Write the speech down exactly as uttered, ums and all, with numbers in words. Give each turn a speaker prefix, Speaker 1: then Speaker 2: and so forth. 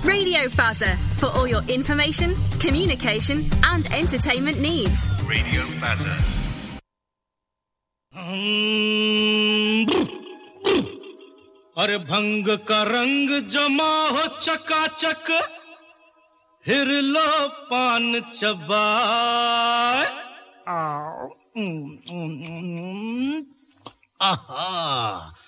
Speaker 1: Radio Faza, for all your information, communication and entertainment needs.
Speaker 2: Radio Faza.
Speaker 3: अरे भंग का रंग जमा हो चकाचक, हिर लो पान चबाए। आहा